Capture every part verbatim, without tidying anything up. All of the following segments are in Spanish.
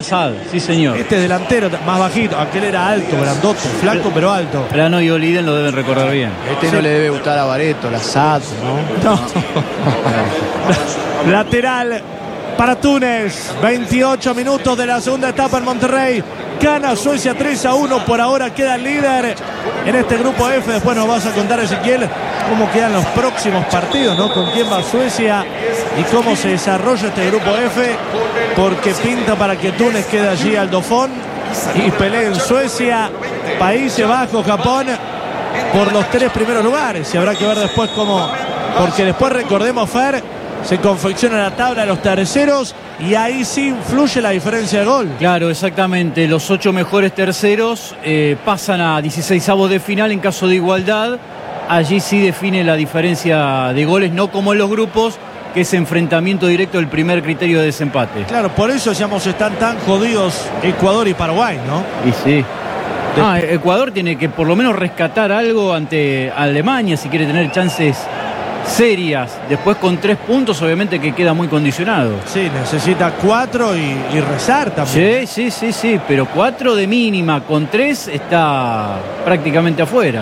Sad, sí señor. Este delantero más bajito, aquel era alto, grandote, flaco pero alto. Plano y Oliden lo deben recordar bien. Este Sí. no le debe gustar a Bareto, la S A T, ¿no? No. Lateral para Túnez. veintiocho minutos de la segunda etapa en Monterrey. Gana Suecia tres a uno. Por ahora queda el líder en este grupo F. Después nos vas a contar, Ezequiel, cómo quedan los próximos partidos, ¿no? Con quién va Suecia y cómo se desarrolla este grupo F. Porque pinta para que Túnez quede allí al dofón y pelee en Suecia, Países Bajos, Japón por los tres primeros lugares. Y habrá que ver después cómo, porque después, recordemos, Fer, se confecciona la tabla de los terceros y ahí sí influye la diferencia de gol. Claro, exactamente. Los ocho mejores terceros eh, pasan a dieciseisavos de final en caso de igualdad. Allí sí define la diferencia de goles, no como en los grupos, que es enfrentamiento directo del primer criterio de desempate. Claro, por eso, digamos, están tan jodidos Ecuador y Paraguay, ¿no? Y sí. Ah, Ecuador tiene que por lo menos rescatar algo ante Alemania si quiere tener chances serias. Después con tres puntos obviamente que queda muy condicionado. Sí, necesita cuatro y, y rezar también. Sí, sí, sí, sí, pero cuatro de mínima, con tres está prácticamente afuera.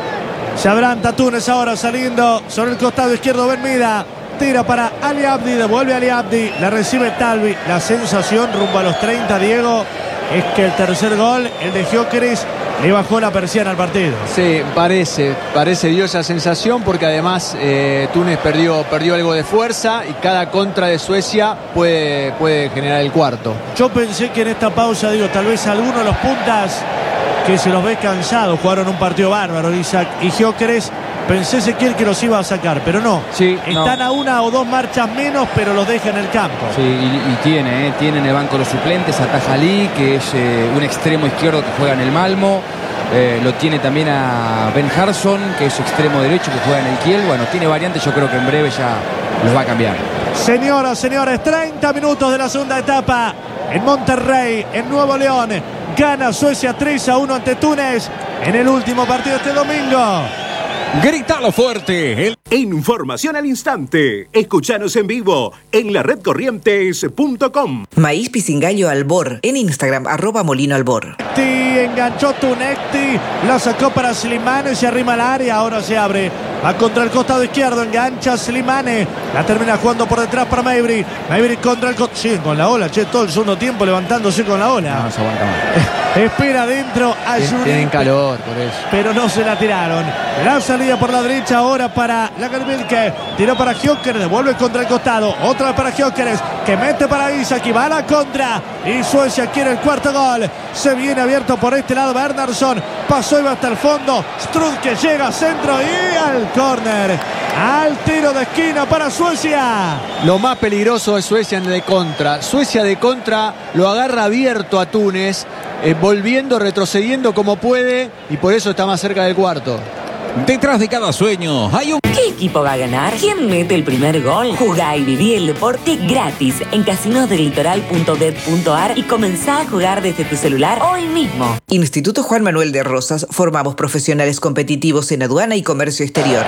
Se abranta Túnez ahora saliendo sobre el costado izquierdo. Ben Mida tira para Ali Abdi, devuelve a Ali Abdi, la recibe Talvi. La sensación rumbo a los treinta, Diego, es que el tercer gol, el de Gyökeres, le bajó la persiana al partido. Sí, parece, parece dio esa sensación porque además eh, Túnez perdió, perdió algo de fuerza y cada contra de Suecia puede, puede generar el cuarto. Yo pensé que en esta pausa, digo, tal vez algunos de los puntas que se los ve cansados, jugaron un partido bárbaro, Isaac y Gyökeres. Pensé, Ezequiel, que los iba a sacar, pero no. Sí, Están no. a una o dos marchas menos, pero los deja en el campo. Sí, y, y tiene, ¿eh? tiene en el banco los suplentes a Tajalí, que es eh, un extremo izquierdo que juega en el Malmo. Eh, lo tiene también a Ben Harson, que es extremo derecho que juega en el Kiel. Bueno, tiene variantes, yo creo que en breve ya los va a cambiar. Señoras, señores, treinta minutos de la segunda etapa en Monterrey, en Nuevo León. Gana Suecia tres a uno ante Túnez en el último partido este domingo. Grítalo fuerte. El... Información al instante. Escúchanos en vivo en la red corrientes punto com. Maíz Pisingallo Albor. En Instagram, arroba Molino Albor. Enganchó Tunecti, la sacó para Slimane, se arrima al área, ahora se abre, va contra el costado izquierdo, engancha Slimane, la termina jugando por detrás para Mejbri, Mejbri contra el costado, sí, con la ola, che, todo el segundo tiempo levantándose con la ola. No se aguanta más. Espera adentro a Juni. Tienen calor, por eso. Pero no se la tiraron. La salida por la derecha ahora para Lagerbilke. Tiró para Gyökeres, devuelve contra el costado. Otra vez para Gyökeres, que mete para Isak y va a la contra. Y Suecia quiere el cuarto gol. Se viene abierto por este lado Bernhardsson. Pasó y va hasta el fondo. Strud que llega a centro y al córner. Al tiro de esquina para Suecia. Lo más peligroso es Suecia en de contra. Suecia de contra lo agarra abierto a Túnez, eh, volviendo, retrocediendo como puede, y por eso está más cerca del cuarto. Detrás de cada sueño hay un... ¿Qué equipo va a ganar? ¿Quién mete el primer gol? Jugá y viví el deporte gratis en casinos del litoral punto bet punto ar y comenzá a jugar desde tu celular hoy mismo. Instituto Juan Manuel de Rosas. Formamos profesionales competitivos en aduana y comercio exterior.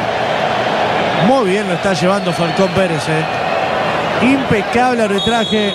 Muy bien lo está llevando Falcón Pérez, ¿eh? Impecable arbitraje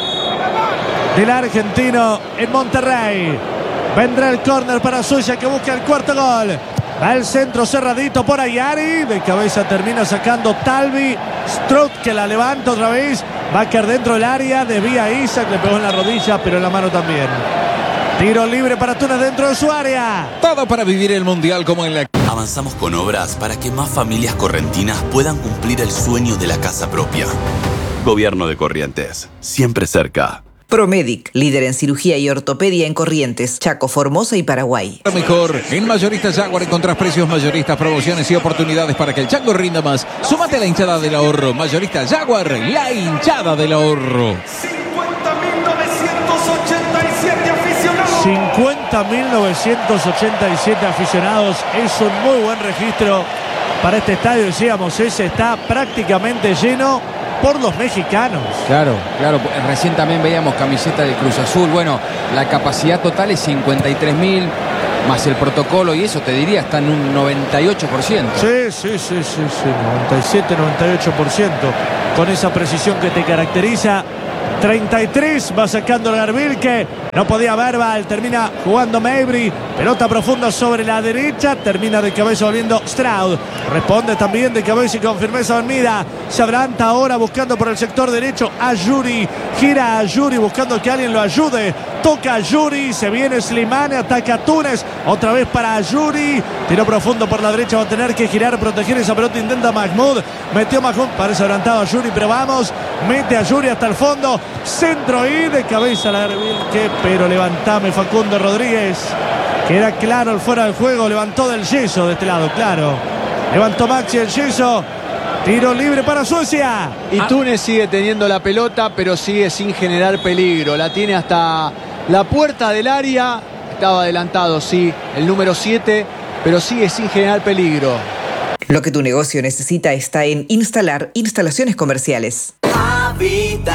del argentino en Monterrey. Vendrá el córner para Suecia, que busca el cuarto gol. Al centro cerradito por Ayari. De cabeza termina sacando Talvi. Strud que la levanta otra vez. Va a caer dentro del área. Desvía a Isak. Le pegó en la rodilla, pero en la mano también. Tiro libre para Túnez dentro de su área. Todo para vivir el mundial como en la... Avanzamos con obras para que más familias correntinas puedan cumplir el sueño de la casa propia. Gobierno de Corrientes. Siempre cerca. Promedic, líder en cirugía y ortopedia en Corrientes, Chaco, Formosa y Paraguay. Lo mejor, en Mayoristas Jaguar encontrás precios mayoristas, promociones y oportunidades para que el chango rinda más. Súmate a la hinchada del ahorro. Mayoristas Jaguar, la hinchada del ahorro. cincuenta mil novecientos ochenta y siete aficionados. cincuenta mil novecientos ochenta y siete aficionados. Es un muy buen registro para este estadio. Decíamos, ese está prácticamente lleno por los mexicanos. Claro, claro. Recién también veíamos camiseta del Cruz Azul. Bueno, la capacidad total es cincuenta y tres mil, más el protocolo y eso te diría está en un noventa y ocho por ciento. Sí, sí, sí, sí, sí, noventa y siete, noventa y ocho por ciento. Con esa precisión que te caracteriza. treinta y tres va sacando el Garbilke. No podía Verbal. Termina jugando Mabry. Pelota profunda sobre la derecha. Termina de cabeza volviendo Stroud. Responde también de cabeza y con firmeza Almida. Se adelanta ahora buscando por el sector derecho a Yuri. Gira a Yuri buscando que alguien lo ayude. Toca a Yuri. Se viene Slimane. Ataca a Túnez. Otra vez para Yuri. Tiro profundo por la derecha. Va a tener que girar, proteger esa pelota. Intenta Mahmoud. Metió Mahmoud. Parece adelantado a Yuri, pero vamos. Mete a Yuri hasta el fondo. Centro y de cabeza la Garbilke. Pero levantame Facundo Rodríguez. Queda claro el fuera del juego. Levantó del yeso de este lado, claro. Levantó Maxi el yeso. Tiro libre para Suecia. Y Túnez sigue teniendo la pelota, pero sigue sin generar peligro. La tiene hasta la puerta del área. Estaba adelantado, sí, el número siete, pero sigue sin generar peligro. Lo que tu negocio necesita está en Instalar Instalaciones Comerciales. Habitat,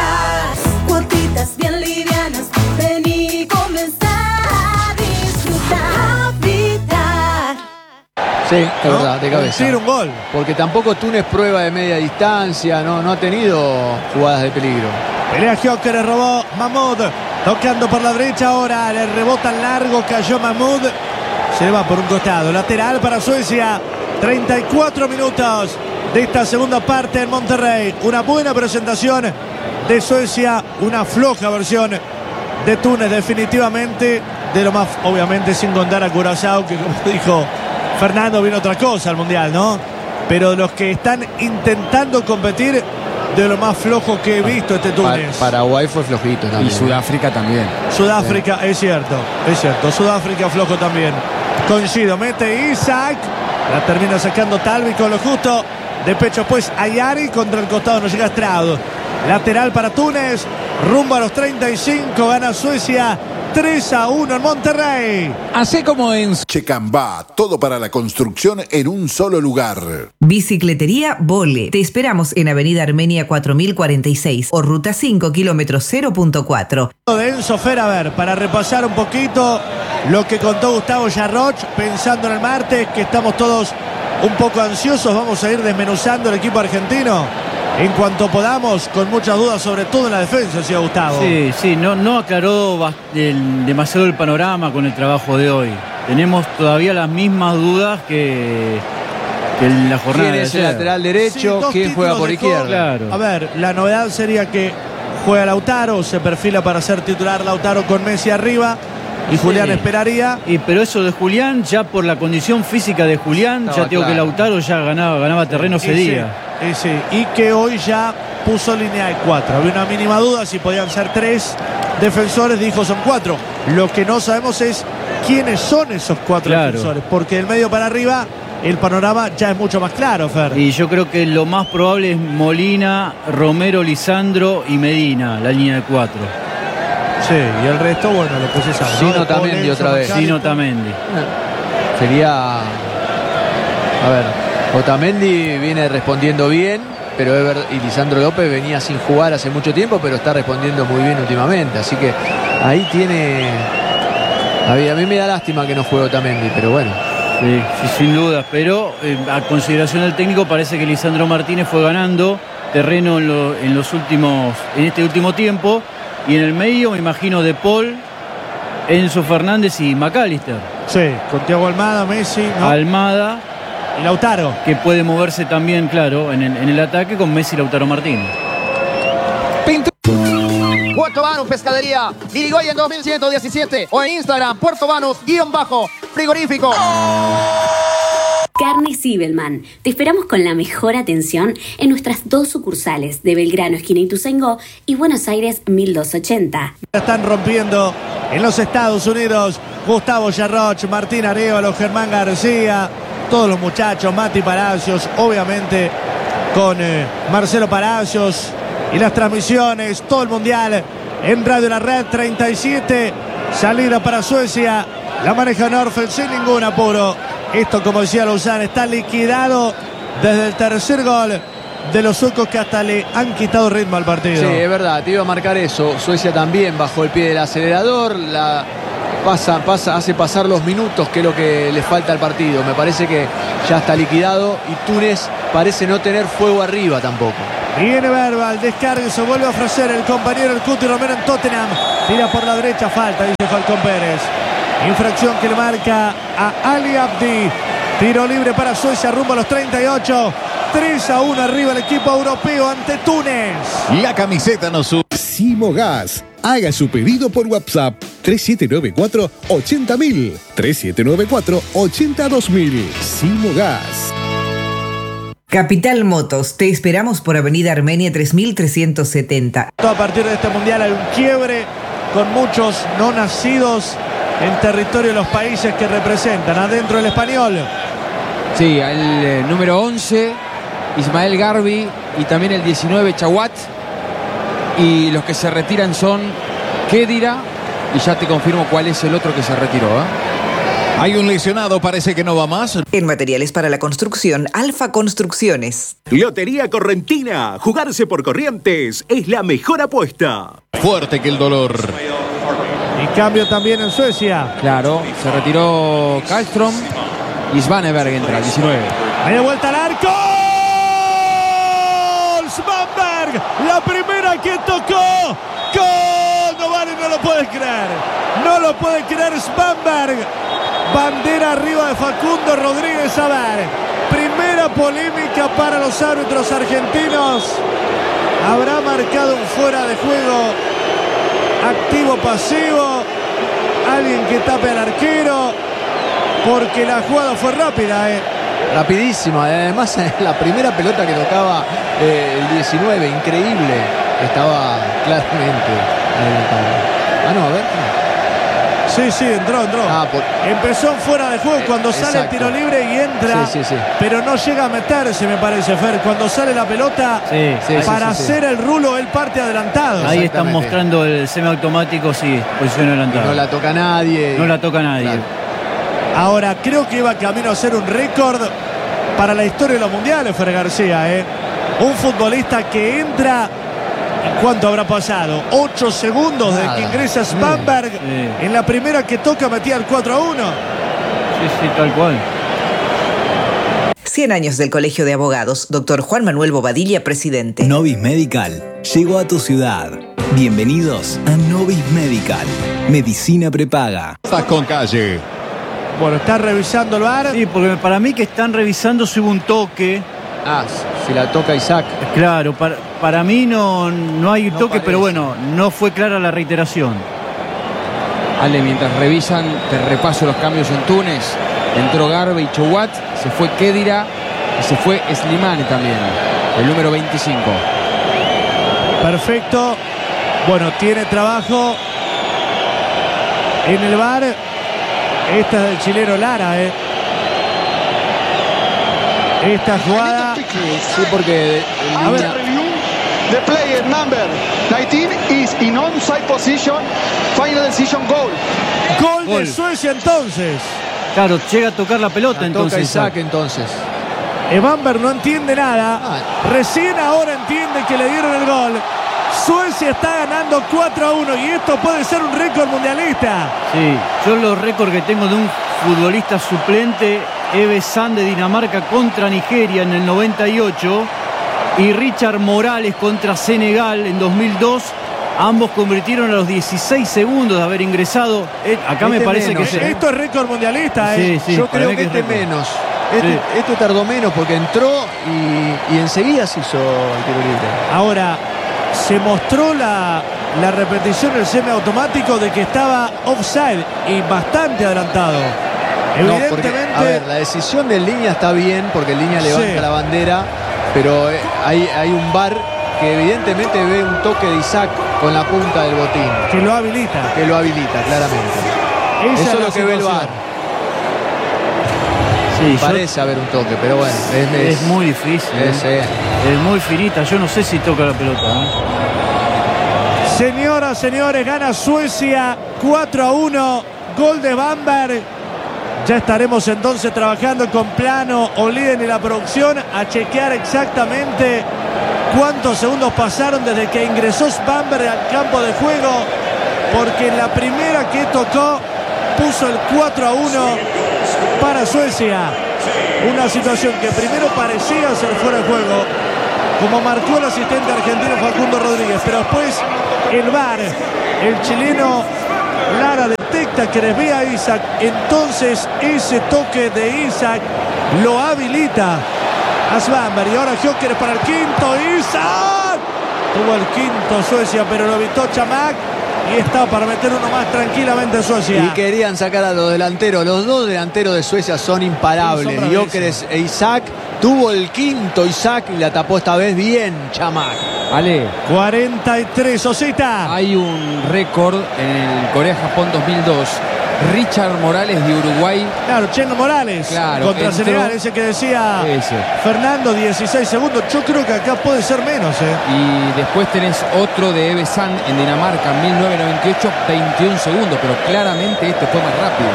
cuotitas bien livianas. Vení y comenzá a disfrutar. Habitat. Sí, es ¿No? verdad, de cabeza. Tira un gol. Porque tampoco Túnez prueba de media distancia, no, no ha tenido jugadas de peligro. Pelea Joker, le robó Mahmoud. Tocando por la derecha ahora. Le rebota largo. Cayó Mahmoud. Se le va por un costado. Lateral para Suecia. treinta y cuatro minutos de esta segunda parte en Monterrey. Una buena presentación de Suecia. Una floja versión de Túnez. Definitivamente. De lo más, obviamente, sin contar a Curazao, que como dijo Fernando, viene otra cosa al Mundial, ¿no? Pero los que están intentando competir, de lo más flojo que he visto este Túnez. Pa Paraguay fue flojito también. Y Sudáfrica también. Sudáfrica, es cierto, es cierto. Sudáfrica flojo también. Coincido, mete Isaac. La termina sacando Talvi con lo justo. De pecho pues Ayari. Contra el costado no llega Stroud. Lateral para Túnez. Rumbo a los treinta y cinco. Gana Suecia tres a uno en Monterrey. Así como en Checambá, todo para la construcción en un solo lugar. Bicicletería Vole. Te esperamos en Avenida Armenia cuatro mil cuarenta y seis o Ruta cinco, kilómetro cero punto cuatro. De Enzo Fer, a ver, para repasar un poquito lo que contó Gustavo Yarroch, pensando en el martes, que estamos todos un poco ansiosos. Vamos a ir desmenuzando el equipo argentino en cuanto podamos, con muchas dudas, sobre todo en la defensa, señor Gustavo. Sí, sí, no, no aclaró el, demasiado el panorama con el trabajo de hoy. Tenemos todavía las mismas dudas que, que en la jornada ¿Quién de es el ayer. lateral derecho? Sí, ¿Quién juega por dejó, izquierda? Claro. A ver, la novedad sería que juega Lautaro, se perfila para ser titular Lautaro con Messi arriba. Y Julián Sí. esperaría. Y, pero eso de Julián, ya por la condición física de Julián, Estaba ya tengo claro. que Lautaro ya ganaba, ganaba terreno ese Y sí, día. y sí, y que hoy ya puso línea de cuatro. Había una mínima duda si podían ser tres defensores, dijo son cuatro. Lo que no sabemos es quiénes son esos cuatro Claro. defensores, porque del medio para arriba el panorama ya es mucho más claro, Fer. Y yo creo que lo más probable es Molina, Romero, Lisandro y Medina, la línea de cuatro. Sí, y el resto, bueno, lo puse esa. Sino Otamendi otra vez. Sino Otamendi. Sería... A ver, Otamendi viene respondiendo bien, pero Ever y Lisandro López venía sin jugar hace mucho tiempo, pero está respondiendo muy bien últimamente. Así que ahí tiene... A mí, a mí me da lástima que no juegue Otamendi, pero bueno. Sí, sí, sin dudas, pero eh, a consideración del técnico parece que Lisandro Martínez fue ganando terreno en, lo, en los últimos, en este último tiempo, y en el medio me imagino De Paul, Enzo Fernández y McAllister. Sí, con Thiago Almada, Messi, ¿no? Almada y Lautaro, que puede moverse también, claro, en el, en el ataque con Messi y Lautaro Martínez. Puerto Banús Pescadería, Irigoyen dos mil ciento diecisiete o en Instagram Puerto Banús guión bajo frigorífico. Carnes Zibelman. Te esperamos con la mejor atención en nuestras dos sucursales de Belgrano, esquina Ituzaingó, y Buenos Aires mil doscientos ochenta. están rompiendo en los Estados Unidos. Gustavo Yarroch, Martín Arévalo, Germán García, todos los muchachos, Mati Palacios, obviamente con eh, Marcelo Palacios y las transmisiones, todo el mundial en Radio La Red. Treinta y siete, salida para Suecia, la maneja Norfeld sin ningún apuro. Esto, como decía Lozano, está liquidado desde el tercer gol de los suecos, que hasta le han quitado ritmo al partido. Sí, es verdad, te iba a marcar eso. Suecia también bajó el pie del acelerador, la pasa, pasa, hace pasar los minutos, que es lo que le falta al partido. Me parece que ya está liquidado y Túnez parece no tener fuego arriba tampoco. Viene Verbal, descarga y se vuelve a ofrecer el compañero el Cuti Romero en Tottenham. Tira por la derecha, falta, dice Falcón Pérez. Infracción que le marca a Ali Abdi. Tiro libre para Suecia rumbo a los treinta y ocho. tres a uno arriba el equipo europeo ante Túnez. La camiseta nos sube. Simogas. Haga su pedido por WhatsApp tres siete nueve cuatro ochenta mil. tres siete nueve cuatro ochenta dos mil. Simogas. Capital Motos, te esperamos por Avenida Armenia tres mil trescientos setenta. A partir de este mundial hay un quiebre con muchos no nacidos en territorio de los países que representan. Adentro el español. Sí, el eh, número once, Ismael Garbi, y también el diecinueve, Chawat. Y los que se retiran son Kedira, y ya te confirmo cuál es el otro que se retiró, ¿eh? Hay un lesionado, parece que no va más. En materiales para la construcción, Alfa Construcciones. Lotería Correntina. Jugarse por Corrientes es la mejor apuesta. Fuerte que el dolor. Y cambio también en Suecia. Claro, se retiró Kallström y Svaneberg entra, diecinueve. Media vuelta al arco. Svanberg, la primera que tocó. ¡Gol! No vale, no lo puedes creer. No lo puede creer Svanberg. Bandera arriba de Facundo Rodríguez. A ver, primera polémica para los árbitros argentinos. Habrá marcado un fuera de juego activo-pasivo. Alguien que tape al arquero. Porque la jugada fue rápida, ¿eh? Rapidísima. Además, la primera pelota que tocaba eh, el diecinueve, increíble. Estaba claramente adelantado. Ah, no, a ver. Sí, sí, entró, entró. Ah, por... Empezó en fuera de juego cuando Exacto. sale el tiro libre y entra. Sí, sí, sí. Pero no llega a meterse, me parece, Fer. Cuando sale la pelota, sí, sí, para sí, sí, hacer sí. el rulo, él parte adelantado. Ahí están mostrando el semiautomático, sí, posición adelantada. No la toca nadie. No la toca nadie. Claro. Ahora, creo que iba camino a ser un récord para la historia de los mundiales, Fer García, ¿eh? Un futbolista que entra. ¿Cuánto habrá pasado? Ocho segundos desde que ingresa Svanberg. Sí. En la primera que toca metía el cuatro a uno. Sí, sí, tal cual. cien años del Colegio de Abogados. Doctor Juan Manuel Bobadilla, presidente. Novis Medical llegó a tu ciudad. Bienvenidos a Novis Medical. Medicina prepaga. Estás con Calle. Bueno, está revisando el V A R. Sí, porque para mí que están revisando si hubo un toque. Ah, si la toca Isaac. Claro, para, para mí no, no hay No toque, parece. pero bueno, no fue clara la reiteración. Ale, mientras revisan, te repaso los cambios en Túnez. Entró Garbi y Chawat, se fue Kedira y se fue Slimani también, el número veinticinco. Perfecto. Bueno, tiene trabajo en el V A R. Esta es del chileno Lara, ¿eh? Esta jugada. Sí, porque A ver. The player number nineteen is in onside position. Final decision goal. Gol, Gol. de Suecia entonces. Claro, llega a tocar la pelota la entonces. toca Isaac entonces. Evanberg no entiende nada. Ah. Recién ahora entiende que le dieron el gol. Suecia está ganando cuatro a uno y esto puede ser un récord mundialista. Sí, yo los récords que tengo de un futbolista suplente, Eve Sand de Dinamarca contra Nigeria en el noventa y ocho y Richard Morales contra Senegal en dos mil dos. Ambos convirtieron a los dieciséis segundos de haber ingresado. Eh, acá me Este parece menos, que... ¿eh? Esto es récord mundialista, ¿eh? Sí, sí, Yo para creo mí que es este récord. menos. Este, Sí. este tardó menos porque entró y, y enseguida se hizo el tiro libre. Ahora, se mostró la, la repetición del semiautomático de que estaba offside y bastante adelantado. No, Evidentemente. porque, a ver, la decisión de línea está bien porque el línea levanta Sí. la bandera, pero eh, hay, hay un V A R que evidentemente ve un toque de Isaac con la punta del botín. Que lo habilita. Que lo habilita, claramente. Esa Eso es la lo que ve el V A R. situación. Sí, yo- Parece haber un toque, pero bueno. Es, es muy difícil. es, ¿eh? eh. Es muy finita. Yo no sé si toca la pelota. ¿eh? Señoras, señores, gana Suecia cuatro a uno. Gol de Bamberg. Ya estaremos entonces trabajando con Plano, Oliden y la producción a chequear exactamente cuántos segundos pasaron desde que ingresó Bamberg al campo de juego. Porque en la primera que tocó puso el cuatro a uno para Suecia. Una situación que primero parecía ser fuera de juego como marcó el asistente argentino Facundo Rodríguez. Pero después el V A R, el chileno Lara detecta que desvía a Isaac. Entonces ese toque de Isaac lo habilita a Svanberg. Y ahora Joker para el quinto. Isaac tuvo el quinto Suecia, pero lo evitó Chamak. Y está para meter uno más tranquilamente Suecia. Y querían sacar a los delanteros. Los dos delanteros de Suecia son imparables. Gyökeres e Isaac. Tuvo el quinto Isaac y la tapó esta vez bien Chamak. Ale. cuarenta y tres, Osita. Hay un récord en el Corea-Japón dos mil dos. Richard Morales de Uruguay. Claro, Cheno Morales. Claro, contra entró, Senegal, ese que decía ese. Fernando, dieciséis segundos. Yo creo que acá puede ser menos, ¿eh? Y después tenés otro de Eve San en Dinamarca, en mil novecientos noventa y ocho, veintiún segundos. Pero claramente este fue más rápido.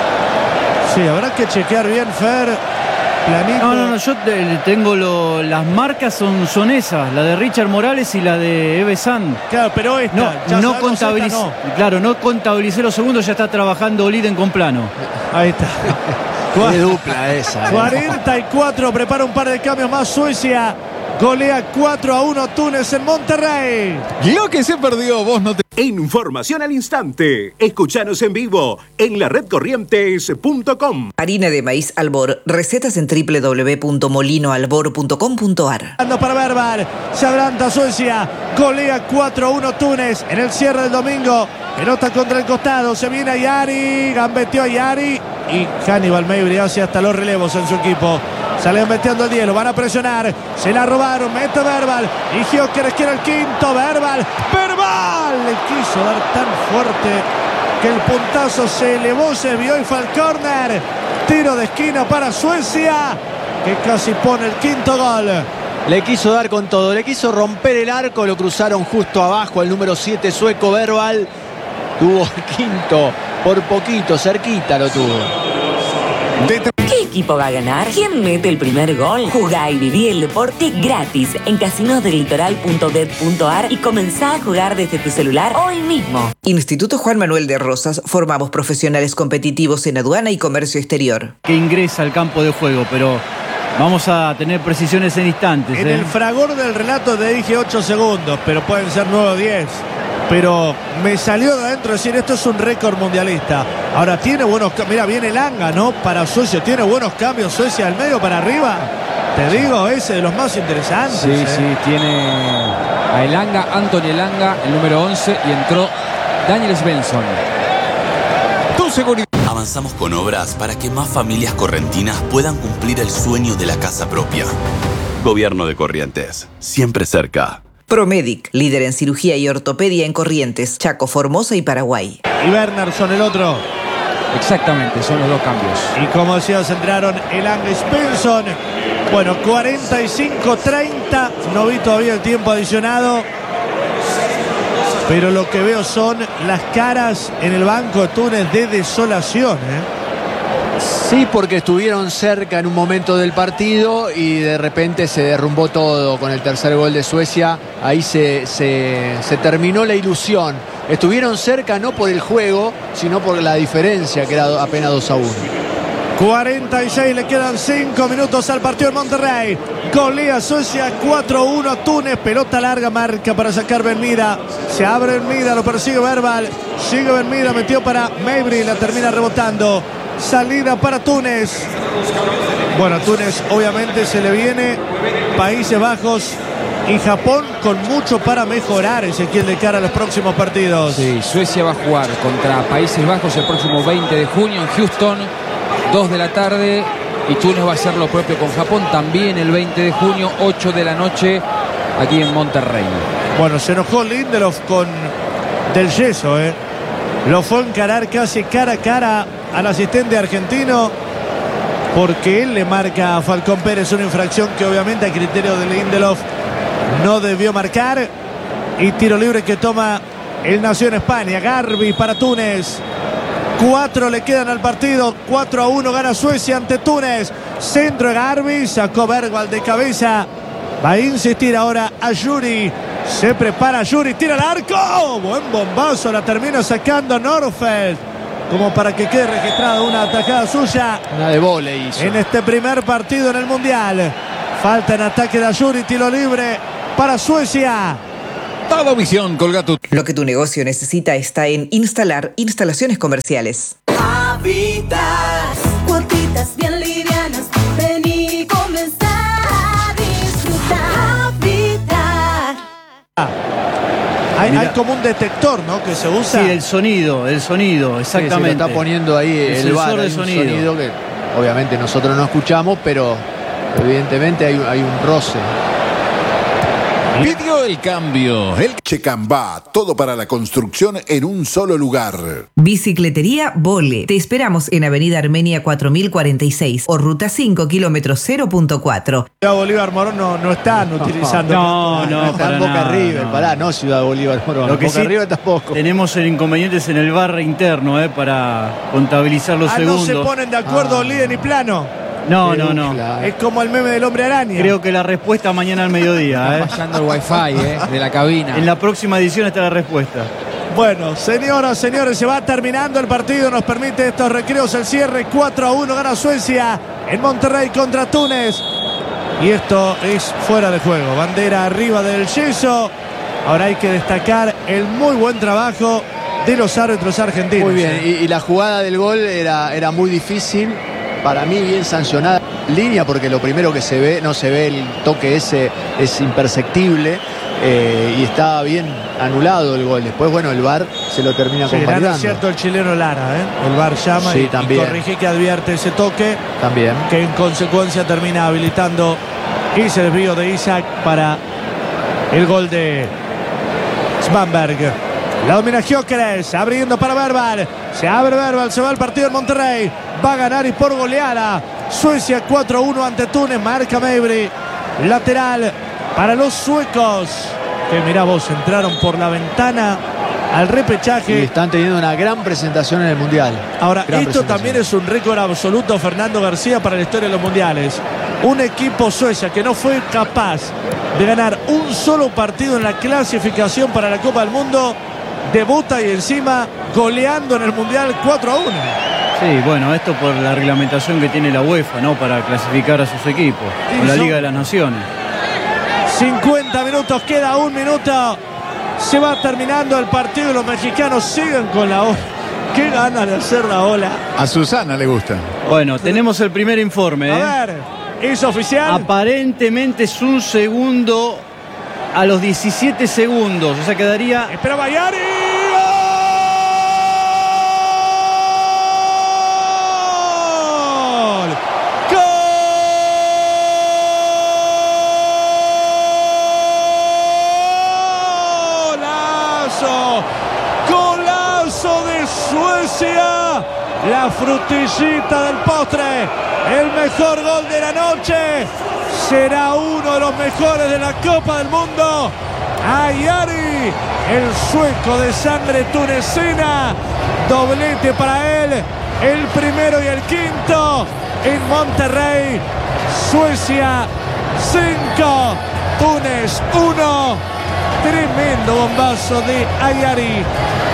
Sí, habrá que chequear bien, Fer. Planito. No, no, no, yo te- tengo lo- las marcas son, son esas, la de Richard Morales y la de Eve San. Claro, pero esta, No, ya no sabemos contabilicé, esta no. claro, no contabilicé los segundos, ya está trabajando Oliden con plano. Ahí está. Qué dupla esa. eh. cuarenta y cuatro, prepara un par de cambios más Suecia. Golea cuatro a uno Túnez en Monterrey. Lo que se perdió, vos no te... Información al instante. Escuchanos en vivo en la red corrientes punto com. Harina de maíz Albor. Recetas en doble u doble u doble u punto molino albor punto com punto a r. Ando para Verbal. Se adelanta Suecia. Golea cuatro a uno Túnez en el cierre del domingo. Pelota contra el costado. Se viene Yari. Gambeteó a Yari. Y Hannibal Mabry hace hasta los relevos en su equipo. Salen metiendo el diez, van a presionar. Se la robaron, mete Verbal. Y Gyökeres quiere el quinto. Verbal. Verbal. Le quiso dar tan fuerte que el puntazo se elevó, se vio y fue al córner. Tiro de esquina para Suecia, que casi pone el quinto gol. Le quiso dar con todo, le quiso romper el arco, lo cruzaron justo abajo el número siete sueco Verbal. Tuvo el quinto, por poquito, cerquita lo tuvo. ¿Qué equipo va a ganar? ¿Quién mete el primer gol? Jugá y viví el deporte gratis en casinos del litoral punto bet punto a r y comenzá a jugar desde tu celular hoy mismo. Instituto Juan Manuel de Rosas. Formamos profesionales competitivos en aduana y comercio exterior. Que ingresa al campo de juego, pero vamos a tener precisiones en instantes. En ¿eh? el fragor del relato te dije ocho segundos, pero pueden ser nueve o diez. Pero me salió de adentro decir, esto es un récord mundialista. Ahora tiene buenos cambios. Mira, viene Elanga, ¿no? Para Suecia. Tiene buenos cambios Suecia al medio para arriba. Te digo, ese de los más interesantes. Sí, ¿eh? sí, tiene a Elanga, Anthony Elanga, el número once, y entró Daniel Svensson. Tu seguridad. Avanzamos con obras para que más familias correntinas puedan cumplir el sueño de la casa propia. Gobierno de Corrientes, siempre cerca. Promedic, líder en cirugía y ortopedia en Corrientes, Chaco, Formosa y Paraguay. Y Bernardsson el otro. Exactamente, son los dos cambios. Y como decías, entraron Elanga y Svensson. Bueno, cuarenta y cinco treinta. No vi todavía el tiempo adicionado. Pero lo que veo son las caras en el banco de Túnez de desolación, ¿eh? Sí, porque estuvieron cerca en un momento del partido y de repente se derrumbó todo con el tercer gol de Suecia. Ahí se, se, se terminó la ilusión. Estuvieron cerca no por el juego, sino por la diferencia, que era apenas dos a uno. cuarenta y seis, le quedan cinco minutos al partido en Monterrey. Golea Suecia cuatro a uno a Túnez. Pelota larga, marca para sacar Benmida. Se abre Benmida, lo persigue Verbal. Sigue Benmida, metió para Mabry, la termina rebotando. Salida para Túnez. Bueno, a Túnez obviamente se le viene Países Bajos y Japón con mucho para mejorar, Ezequiel, de cara a los próximos partidos. Sí, Suecia va a jugar contra Países Bajos el próximo veinte de junio en Houston, dos de la tarde. Y Túnez va a hacer lo propio con Japón también el veinte de junio, ocho de la noche, aquí en Monterrey. Bueno, se enojó Lindelof con Del Yeso, ¿eh? Lo fue a encarar casi cara a cara al asistente argentino, porque él le marca a Falcón Pérez una infracción que obviamente a criterio de Lindelof no debió marcar. Y tiro libre que toma el Nación España. Garbi para Túnez. Cuatro le quedan al partido. cuatro a uno gana Suecia ante Túnez. Centro de Garbi. Sacó Bergwall de cabeza. Va a insistir ahora a Yuri. Se prepara Yuri. Tira el arco. Buen bombazo. La termina sacando Norfeld. Como para que quede registrada una atajada suya. Una de vóley hizo. En este primer partido en el Mundial. Falta en ataque de Ayuri, tiro libre para Suecia. Todo visión, Colgate. Lo que tu negocio necesita está en Instalar Instalaciones Comerciales. Habitat, cuotitas bien livianas, ven y comenzá a disfrutar. Habitat. Hay, hay como un detector, ¿no? Que se usa. Sí, el sonido, el sonido, exactamente. Sí, se lo está poniendo ahí el, el, el bar, sensor de hay un sonido. sonido que obviamente nosotros no escuchamos, pero evidentemente hay, hay un roce. Pidió el cambio. El Checambá, todo para la construcción en un solo lugar. Bicicletería Vole. Te esperamos en Avenida Armenia cuatro mil cuarenta y seis o Ruta cinco, kilómetro cero punto cuatro. Ciudad Bolívar Morón no, no están no, utilizando. No, no, está en Boca nada, River, no. pará, no Ciudad Bolívar Morón. Lo que Boca sí, River tampoco. Tenemos inconvenientes en el bar interno, eh, para contabilizar los ah, segundos. no se ponen de acuerdo Ah. líder ni plano. No, no, no. Es como el meme del hombre araña. Creo que la respuesta mañana al mediodía. Está ¿eh? fallando el wifi eh, de la cabina. En la próxima edición está la respuesta. Bueno, señoras, señores, se va terminando el partido. Nos permite estos recreos el cierre. cuatro a uno gana Suecia en Monterrey contra Túnez. Y esto es fuera de juego. Bandera arriba del yeso. Ahora hay que destacar el muy buen trabajo de los árbitros argentinos. Muy bien, y, y la jugada del gol era, era muy difícil. Para mí bien sancionada en línea, porque lo primero que se ve, no se ve el toque ese, es imperceptible, eh, y está bien anulado el gol. Después, bueno, el V A R se lo termina Sí, gran convalidando. acierto el chileno Lara, ¿eh? El V A R llama Sí, y, también. y corrige que advierte ese toque, También. que en consecuencia termina habilitando ese desvío de Isaac para el gol de Svanberg. La domina Gyökeres, abriendo para Verbal. Se abre Verbal, se va el partido en Monterrey. Va a ganar y por goleada. Suecia cuatro a uno ante Túnez. Marca Mabry. Lateral para los suecos. Que mirá vos, entraron por la ventana al repechaje. Y están teniendo una gran presentación en el Mundial. Ahora, Gran esto también es un récord absoluto, Fernando García, para la historia de los mundiales. Un equipo Suecia que no fue capaz de ganar un solo partido en la clasificación para la Copa del Mundo, debuta y encima goleando en el Mundial cuatro a uno. Sí, bueno, esto por la reglamentación que tiene la UEFA, ¿no? Para clasificar a sus equipos. Sí, Con la son- Liga de las Naciones. cincuenta minutos, queda un minuto. Se va terminando el partido y los mexicanos siguen con la ola. Qué ganas de hacer la ola. A Susana le gusta. Bueno, tenemos el primer informe. ¿eh? A ver, ¿es oficial? Aparentemente es un segundo a los diecisiete segundos. O sea, quedaría. Espera Bayari. ¡Golazo! ¡Golazo de Suecia! La frutillita del postre. El mejor gol de la noche. Será uno de los mejores de la Copa del Mundo. Ayari, el sueco de sangre tunecina. Doblete para él. El primero y el quinto en Monterrey. Suecia cinco, Túnez uno. Tremendo bombazo de Ayari.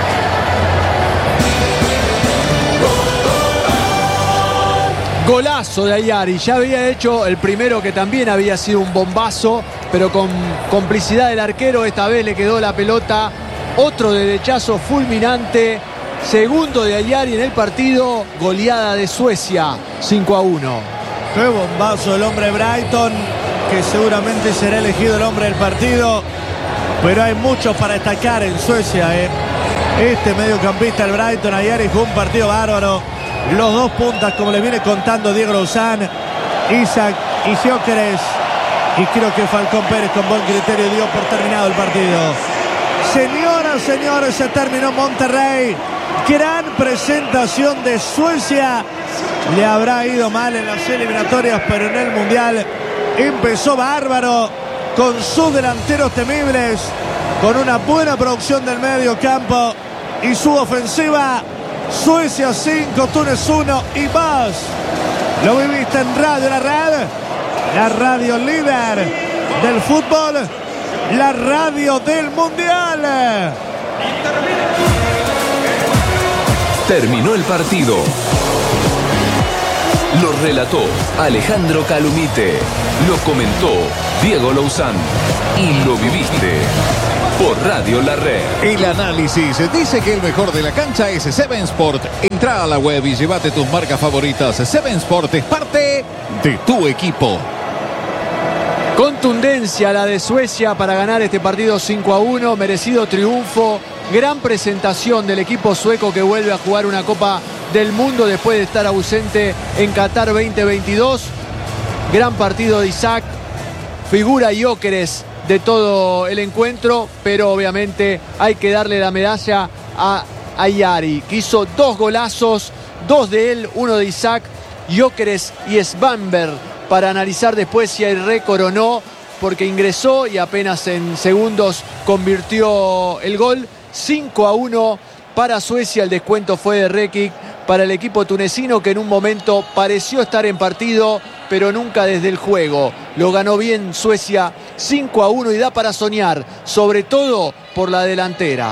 Golazo de Ayari, ya había hecho el primero que también había sido un bombazo, pero con complicidad del arquero esta vez le quedó la pelota. Otro derechazo fulminante, segundo de Ayari en el partido, goleada de Suecia, cinco a uno. Qué bombazo el hombre Brighton, que seguramente será elegido el hombre del partido, pero hay muchos para destacar en Suecia, ¿eh? Este mediocampista, el Brighton, Ayari, jugó un partido bárbaro. Los dos puntas, como les viene contando Diego Lozán, Isaac y Gyökeres. Y creo que Falcón Pérez con buen criterio dio por terminado el partido. Señoras, señores, se terminó Monterrey. Gran presentación de Suecia. Le habrá ido mal en las eliminatorias, pero en el Mundial empezó bárbaro con sus delanteros temibles, con una buena producción del medio campo y su ofensiva. Suecia cinco, Túnez uno y más. Lo viviste en Radio La Red, la radio líder del fútbol, la radio del Mundial. Terminó el partido. Lo relató Alejandro Calumite. Lo comentó Diego Louzán. Y lo viviste por Radio La Red. El análisis dice que el mejor de la cancha es Seven Sport. Entra a la web y llévate tus marcas favoritas. Seven Sport es parte de tu equipo. Contundencia la de Suecia para ganar este partido cinco a uno. Merecido triunfo. Gran presentación del equipo sueco que vuelve a jugar una Copa del Mundo después de estar ausente en Qatar veinte veintidós. Gran partido de Isaac. Figura Gyökeres de todo el encuentro, pero obviamente hay que darle la medalla a Ayari, que hizo dos golazos, dos de él, uno de Isaac, Gyökeres y Svanberg, para analizar después si hay récord o no, porque ingresó y apenas en segundos convirtió el gol. Cinco a uno para Suecia, el descuento fue de Rekic para el equipo tunecino, que en un momento pareció estar en partido, pero nunca desde el juego. Lo ganó bien Suecia cinco a uno y da para soñar, sobre todo por la delantera.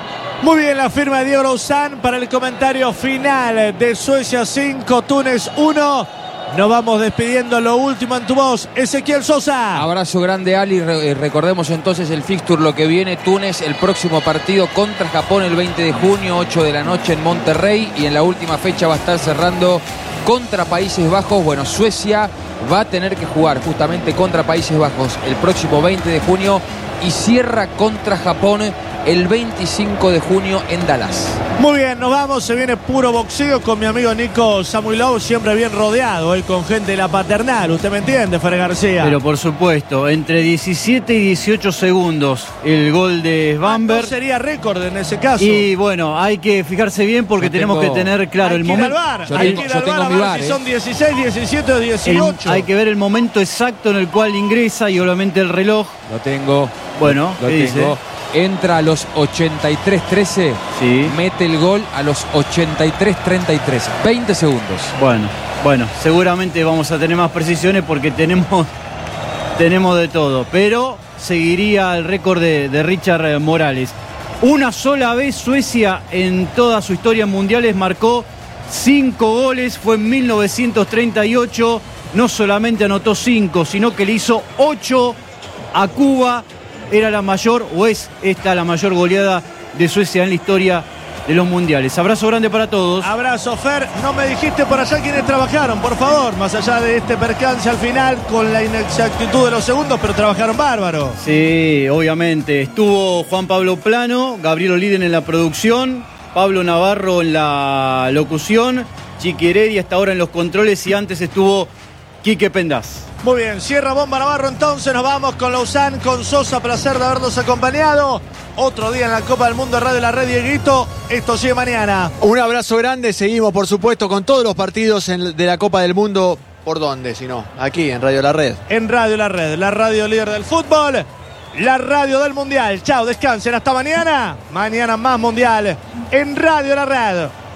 Muy bien la firma de Diego Louzán para el comentario final de Suecia cinco, Túnez uno. Nos vamos despidiendo. Lo último en tu voz, Ezequiel Sosa. Abrazo grande, Ali. Re recordemos entonces el fixture, lo que viene. Túnez, el próximo partido contra Japón el veinte de junio, ocho de la noche en Monterrey. Y en la última fecha va a estar cerrando contra Países Bajos. Bueno, Suecia va a tener que jugar justamente contra Países Bajos el próximo veinte de junio y cierra contra Japón el veinticinco de junio en Dallas. Muy bien, nos vamos, se viene puro boxeo con mi amigo Nico Samuilov, siempre bien rodeado, él con gente de la paternal, ¿usted me entiende, Fer García? Pero por supuesto, entre diecisiete y dieciocho segundos el gol de Svanberg. No sería récord en ese caso. Y bueno, hay que fijarse bien porque yo tenemos tengo, que tener claro el momento. Hay que ir al bar a ver bar, si eh. son dieciséis, diecisiete o dieciocho. El, hay que ver el momento exacto en el cual ingresa y obviamente el reloj. Lo tengo. Bueno, lo ¿qué tengo. dice? Entra a los ochenta y tres trece, sí. Mete el gol a los ochenta y tres treinta y tres, veinte segundos. Bueno, bueno, seguramente vamos a tener más precisiones porque tenemos, tenemos de todo, pero seguiría el récord de, de Richard Morales. Una sola vez Suecia en toda su historia en mundiales marcó cinco goles, fue en mil novecientos treinta y ocho, no solamente anotó cinco, sino que le hizo ocho a Cuba. Era la mayor, o es esta la mayor goleada de Suecia en la historia de los mundiales. Abrazo grande para todos. Abrazo, Fer. No me dijiste por allá quiénes trabajaron, por favor, más allá de este percance al final con la inexactitud de los segundos, pero trabajaron bárbaro. Sí, obviamente. Estuvo Juan Pablo Plano, Gabriel Oliden en la producción, Pablo Navarro en la locución, Chiqui Heredia hasta ahora en los controles y antes estuvo Quique Pendaz. Muy bien, cierra Bomba Navarro, entonces nos vamos con Louzán, con Sosa, placer de habernos acompañado. Otro día en la Copa del Mundo, Radio La Red, Dieguito, esto sigue mañana. Un abrazo grande, seguimos por supuesto con todos los partidos en, de la Copa del Mundo. ¿Por dónde? Si no, aquí en Radio La Red. En Radio La Red, la radio líder del fútbol, la radio del Mundial. Chao, descansen, hasta mañana. Mañana más Mundial en Radio La Red.